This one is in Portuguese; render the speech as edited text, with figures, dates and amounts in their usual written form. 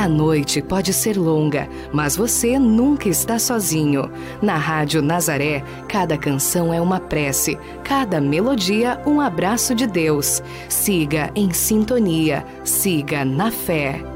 A noite pode ser longa, mas você nunca está sozinho. Na Rádio Nazaré, cada canção é uma prece, cada melodia um abraço de Deus. Siga em sintonia, siga na fé.